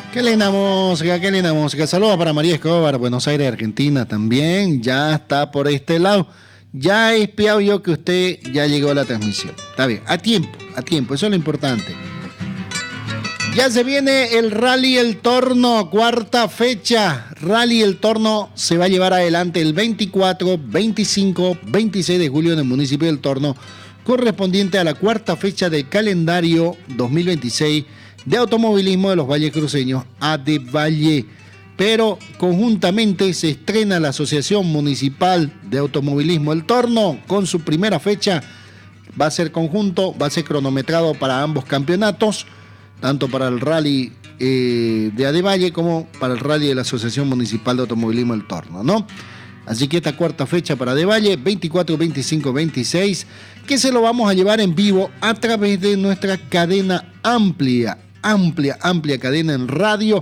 Qué linda música, qué linda música. Saludos para María Escobar, Buenos Aires, Argentina también. Ya está por este lado. Ya he espiado yo que usted ya llegó a la transmisión. Está bien, a tiempo, eso es lo importante. Ya se viene el Rally El Torno, cuarta fecha. Rally El Torno se va a llevar adelante el 24, 25, 26 de julio en el municipio del Torno, correspondiente a la cuarta fecha del calendario 2026 de automovilismo de los Valles Cruceños, ADEVALLE. Pero conjuntamente se estrena la Asociación Municipal de Automovilismo El Torno con su primera fecha. Va a ser conjunto, va a ser cronometrado para ambos campeonatos, tanto para el rally de ADEVALLE como para el rally de la Asociación Municipal de Automovilismo El Torno, ¿no? Así que esta cuarta fecha para ADEVALLE, 24, 25, 26, que se lo vamos a llevar en vivo a través de nuestra cadena amplia cadena en Radio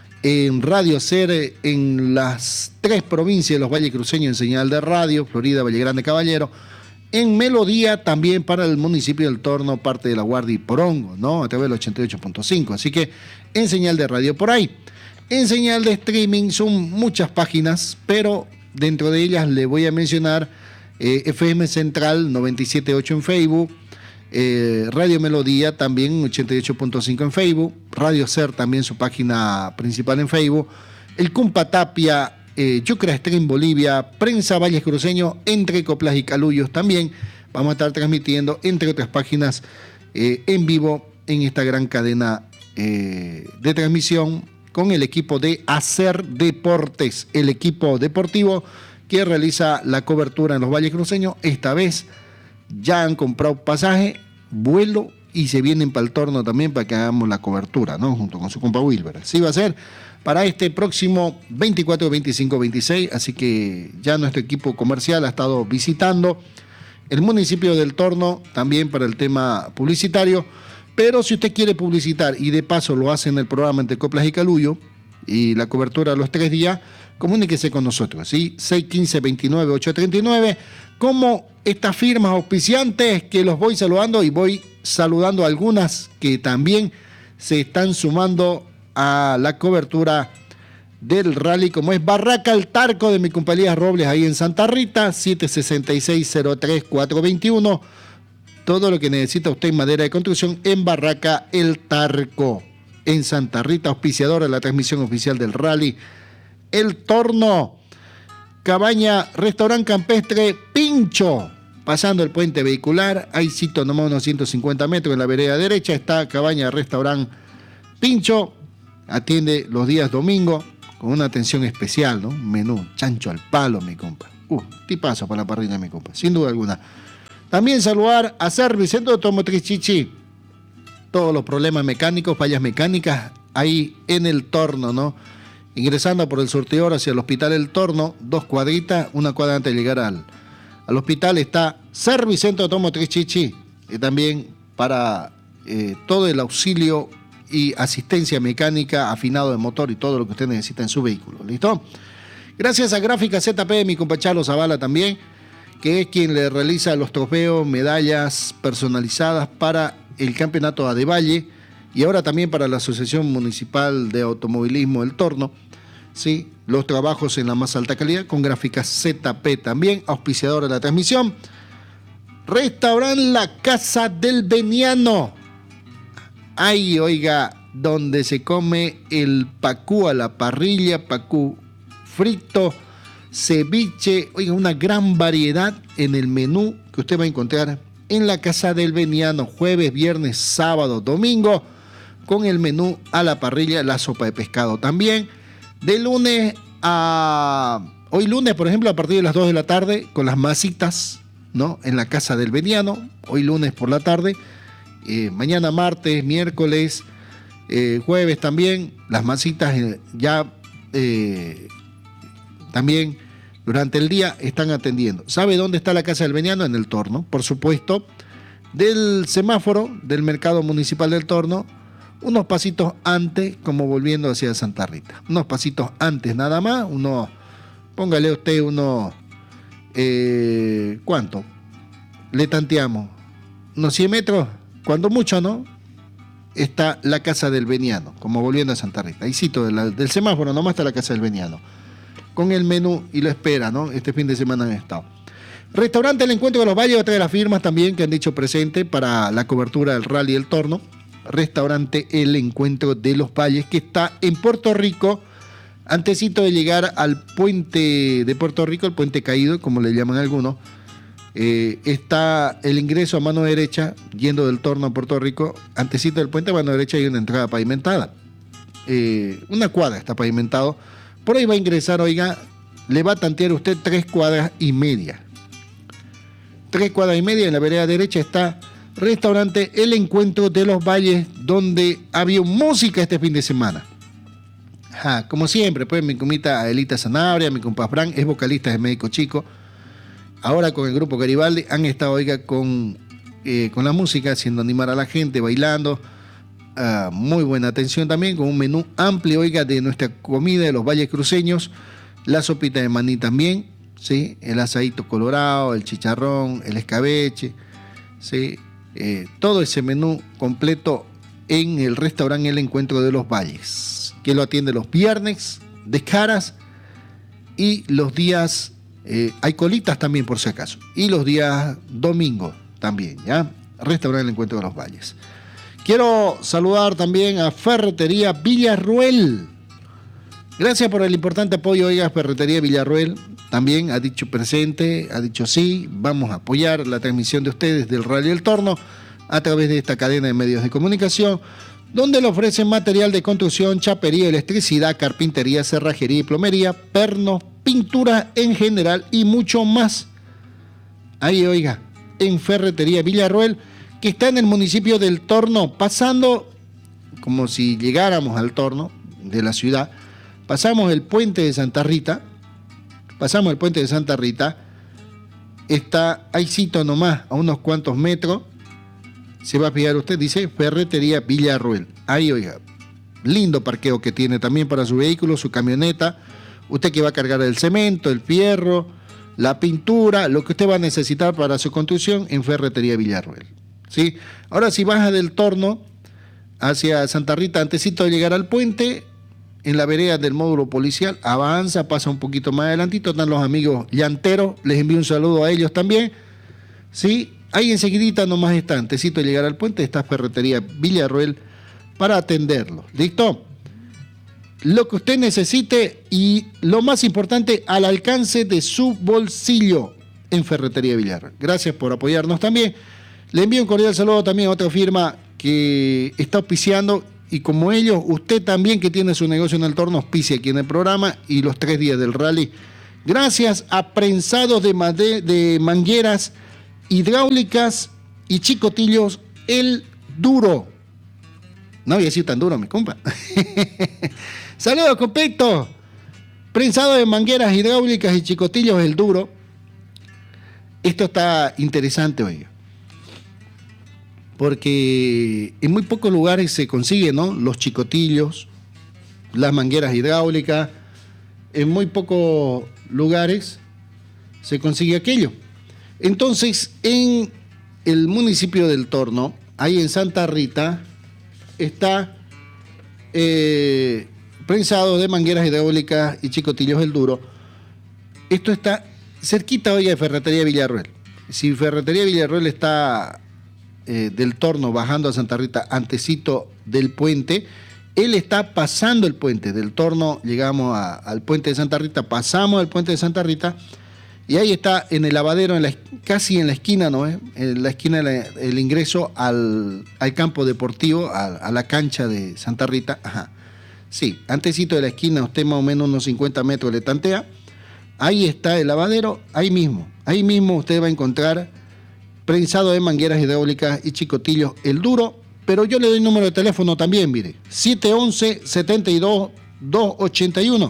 Ser, en las 3 provincias de los Valles Cruceños en señal de radio, Florida, Valle Grande, Caballero. En Melodía también para el municipio del Torno, parte de La Guardia y Porongo, ¿no? A través del 88.5. Así que en señal de radio por ahí. En señal de streaming son muchas páginas, pero dentro de ellas le voy a mencionar FM Central 97.8 en Facebook, Radio Melodía también 88.5 en Facebook, Radio Ser también su página principal en Facebook, el Cumpa Tapia, Yucra Stream Bolivia, Prensa Valles Cruceños, entre Coplas y Caluyos también. Vamos a estar transmitiendo, entre otras páginas, en vivo en esta gran cadena de transmisión con el equipo de Hacer Deportes, el equipo deportivo que realiza la cobertura en los Valles Cruceños. Esta vez ya han comprado pasaje, vuelo y se vienen para el Torno también para que hagamos la cobertura, ¿no? Junto con su compa Wilber. Así va a ser para este próximo 24, 25, 26. Así que ya nuestro equipo comercial ha estado visitando el municipio del Torno también para el tema publicitario. Pero si usted quiere publicitar y de paso lo hace en el programa entre Coplas y Caluyo y la cobertura de los 3 días, comuníquese con nosotros, ¿sí? 615-29-839, como estas firmas auspiciantes que los voy saludando y voy saludando a algunas que también se están sumando a la cobertura del rally, como es Barraca El Tarco de mi compañía Robles ahí en Santa Rita, 766-03-421. Todo lo que necesita usted en madera de construcción en Barraca El Tarco, en Santa Rita, auspiciadora de la transmisión oficial del rally El Torno. Cabaña, restaurante campestre Pincho, pasando el puente vehicular, ahí cito nomás unos 150 metros en la vereda derecha, está Cabaña, restaurante Pincho, atiende los días domingo con una atención especial, ¿no? Menú, chancho al palo, mi compa. Tipazo para la parrilla, mi compa, sin duda alguna. También saludar a Servicentro Automotriz Chichi. Todos los problemas mecánicos, fallas mecánicas, ahí en el Torno, ¿no? Ingresando por el surtidor hacia el Hospital El Torno, 2 cuadritas, 1 cuadra antes de llegar al hospital está Servicentro Automotriz Chichi. Y también para todo el auxilio y asistencia mecánica, afinado de motor y todo lo que usted necesita en su vehículo. ¿Listo? Gracias a Gráfica ZP de mi compa Chalo Zavala también, que es quien le realiza los trofeos, medallas personalizadas para el campeonato ADEVALLE y ahora también para la Asociación Municipal de Automovilismo El Torno. Sí, los trabajos en la más alta calidad con Gráficas ZP también, auspiciador de la transmisión. Restaurante La Casa del Beniano. Ahí, oiga, donde se come el pacú a la parrilla, pacú frito, ceviche, oiga, una gran variedad en el menú que usted va a encontrar en la Casa del Beniano, jueves, viernes, sábado, domingo, con el menú a la parrilla, la sopa de pescado también, de lunes a... Hoy lunes, por ejemplo, a partir de las 2 de la tarde, con las masitas, ¿no? En la Casa del Beniano, hoy lunes por la tarde, mañana martes, miércoles, jueves también, las masitas ya también durante el día están atendiendo. ¿Sabe dónde está la Casa del Beniano? En el Torno, por supuesto, del semáforo del Mercado Municipal del Torno, unos pasitos antes, como volviendo hacia Santa Rita. Unos pasitos antes nada más, póngale usted ¿cuánto? Le tanteamos, unos 100 metros, cuando mucho, ¿no? está la Casa del Beniano, como volviendo a Santa Rita. Ahí cito del semáforo, nomás está la Casa del Beniano. Con el menú y la espera, ¿no? Este fin de semana han estado. Restaurante El Encuentro de los Valles, otra de las firmas también que han dicho presente para la cobertura del Rally del Torno. Restaurante El Encuentro de los Valles, que está en Puerto Rico, antesito de llegar al puente de Puerto Rico, el puente caído, como le llaman algunos. Está el ingreso a mano derecha, yendo del Torno a Puerto Rico. Antesito del puente a mano derecha hay una entrada pavimentada. Una cuadra está pavimentado. Por ahí va a ingresar, oiga, le va a tantear usted 3 cuadras y media. 3 cuadras y media, en la vereda derecha está Restaurante El Encuentro de los Valles, donde había música este fin de semana. Como siempre, pues mi comita Adelita Sanabria, mi compa Fran, es vocalista de Médico Chico. Ahora con el grupo Garibaldi han estado, oiga, con la música, haciendo animar a la gente, bailando. Muy buena atención también, con un menú amplio, oiga, de nuestra comida de los valles cruceños. La sopita de maní también, ¿sí? El asadito colorado, el chicharrón, el escabeche, ¿sí? Todo ese menú completo en el restaurante El Encuentro de los Valles, que lo atiende los viernes de caras y los días, hay colitas también por si acaso, y los días domingo también, ¿ya? Restaurante El Encuentro de los Valles. Quiero saludar también a Ferretería Villarruel. Gracias por el importante apoyo, oiga, Ferretería Villarruel. También ha dicho presente, ha dicho sí, vamos a apoyar la transmisión de ustedes del Rally del Torno a través de esta cadena de medios de comunicación, donde le ofrecen material de construcción, chapería, electricidad, carpintería, cerrajería y plomería, pernos, pintura en general y mucho más. Ahí, oiga, en Ferretería Villarruel, que está en el municipio del Torno, pasando como si llegáramos al Torno de la ciudad. Pasamos el puente de Santa Rita, está ahí cito nomás, a unos cuantos metros, se va a fijar usted, dice Ferretería Villarruel. Ahí, oiga, lindo parqueo que tiene también para su vehículo, su camioneta, usted que va a cargar el cemento, el fierro, la pintura, lo que usted va a necesitar para su construcción en Ferretería Villarruel, ¿sí? Ahora, si baja del Torno hacia Santa Rita, antesito de llegar al puente, en la vereda del módulo policial, avanza, pasa un poquito más adelantito, están los amigos llanteros, les envío un saludo a ellos también, ¿sí? Ahí enseguidita nomás está, antesito de llegar al puente, está Ferretería Villarruel para atenderlo, ¿listo? Lo que usted necesite y lo más importante, al alcance de su bolsillo en Ferretería Villarruel. Gracias por apoyarnos también. Le envío un cordial saludo también a otra firma que está auspiciando. Y como ellos, usted también que tiene su negocio en el Torno, auspicia aquí en el programa y los 3 días del rally. Gracias a Prensados de Mangueras Hidráulicas y Chicotillos El Duro. No voy a decir tan duro, mi compa. Saludos, completo. Prensado de mangueras hidráulicas y chicotillos El Duro. Esto está interesante, oiga, porque en muy pocos lugares se consigue, ¿no? Los chicotillos, las mangueras hidráulicas, en muy pocos lugares se consigue aquello. Entonces, en el municipio del Torno, ahí en Santa Rita, está prensado de mangueras hidráulicas y chicotillos El Duro. Esto está cerquita, oiga, de Ferretería Villarruel. Si Ferretería Villarruel está del Torno bajando a Santa Rita, antesito del puente, él está pasando el puente del Torno, llegamos al puente de Santa Rita, pasamos el puente de Santa Rita y ahí está en el lavadero, casi en la esquina, ¿no? En la esquina el ingreso al campo deportivo, a la cancha de Santa Rita. Ajá. Sí, antesito de la esquina, usted más o menos unos 50 metros le tantea. Ahí está el lavadero, ahí mismo usted va a encontrar prensado de mangueras hidráulicas y chicotillos El Duro, pero yo le doy el número de teléfono también, mire, 711-72-281,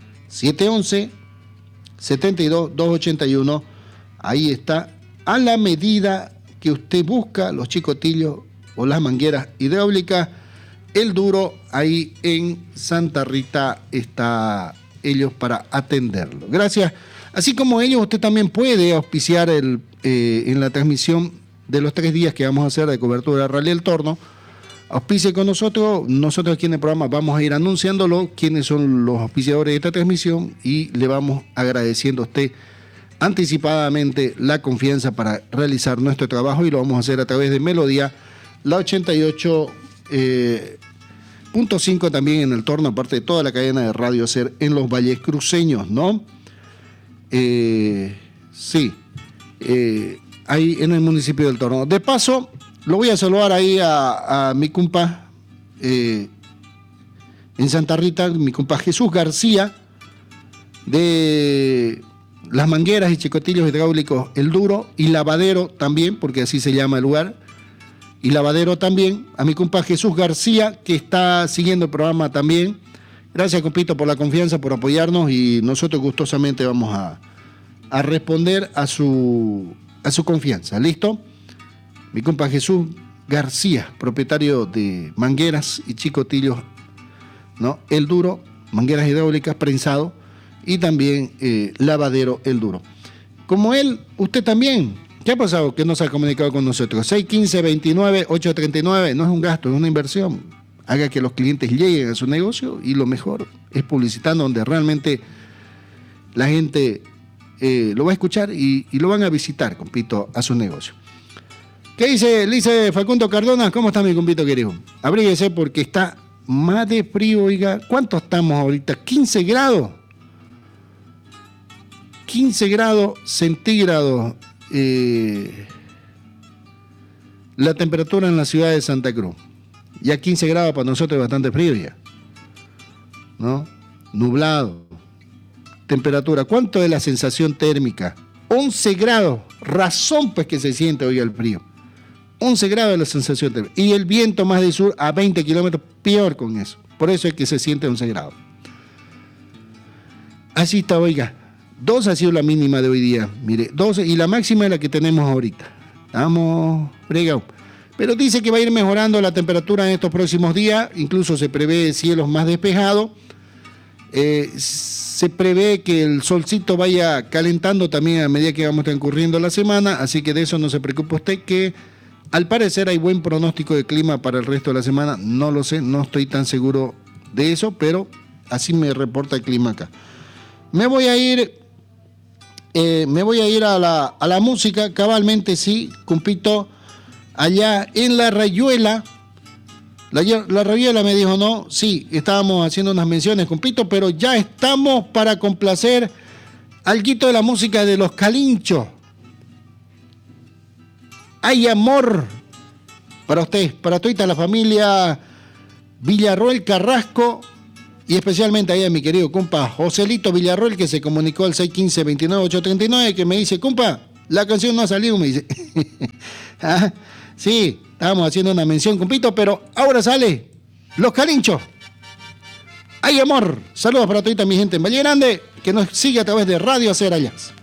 711-72-281, ahí está, a la medida que usted busca los chicotillos o las mangueras hidráulicas, El Duro, ahí en Santa Rita está ellos para atenderlo. Gracias. Así como ellos, usted también puede auspiciar en la transmisión de los 3 días que vamos a hacer de cobertura de Rally del Torno, auspicie con nosotros. Nosotros aquí en el programa vamos a ir anunciándolo, quiénes son los auspiciadores de esta transmisión, y le vamos agradeciendo a usted anticipadamente la confianza para realizar nuestro trabajo, y lo vamos a hacer a través de Melodía, la 88.5 también en el torno, aparte de toda la cadena de Radio Ser en los Valles Cruceños, ¿no? Sí, ahí en el municipio del Torno. De paso, lo voy a saludar ahí a mi compa en Santa Rita, mi compa Jesús García, de Las Mangueras y Chicotillos Hidráulicos El Duro, y Lavadero también, porque así se llama el lugar, y Lavadero también, a mi compa Jesús García, que está siguiendo el programa también. Gracias, compito, por la confianza, por apoyarnos, y nosotros gustosamente vamos a responder a su confianza. ¿Listo? Mi compa Jesús García, propietario de Mangueras y Chicotillos, ¿no? El Duro, mangueras hidráulicas, prensado, y también Lavadero El Duro. Como él, usted también. ¿Qué ha pasado que no se ha comunicado con nosotros? 615-29-839, no es un gasto, es una inversión. Haga que los clientes lleguen a su negocio, y lo mejor es publicitando donde realmente la gente lo va a escuchar y lo van a visitar, compito, a su negocio. ¿Qué dice Facundo Cardona? ¿Cómo está mi compito querido? Abríguese porque está más de frío, oiga. ¿Cuánto estamos ahorita? 15 grados. 15 grados centígrados. La temperatura en la ciudad de Santa Cruz. Ya 15 grados para nosotros es bastante frío ya, ¿no? Nublado. Temperatura. ¿Cuánto es la sensación térmica? 11 grados. Razón pues que se siente hoy el frío. 11 grados es la sensación térmica. Y el viento más del sur a 20 kilómetros, peor con eso. Por eso es que se siente 11 grados. Así está, oiga. 12 ha sido la mínima de hoy día. Mire, 12, y la máxima es la que tenemos ahorita. Estamos fregados. Pero dice que va a ir mejorando la temperatura en estos próximos días. Incluso se prevé cielos más despejados. Se prevé que el solcito vaya calentando también a medida que vamos transcurriendo la semana. Así que de eso no se preocupe usted, que al parecer hay buen pronóstico de clima para el resto de la semana. No lo sé, no estoy tan seguro de eso, pero así me reporta el clima acá. Me voy a ir a la música, cabalmente, sí, compito, allá en La Rayuela. La Rayuela me dijo, no, sí, estábamos haciendo unas menciones, compito, pero ya estamos para complacer alguito de la música de Los Calinchos. Hay amor para usted, para toda la familia Villarroel Carrasco, y especialmente ahí a mi querido compa Joselito Villarroel, que se comunicó al 615-29-839, que me dice, compa, la canción no ha salido, me dice. ¿Ah? Sí, estábamos haciendo una mención, compito, pero ahora sale Los Calinchos. ¡Ay, amor! Saludos para toda mi gente en Valle Grande, que nos sigue a través de Radio Hacer Alianza.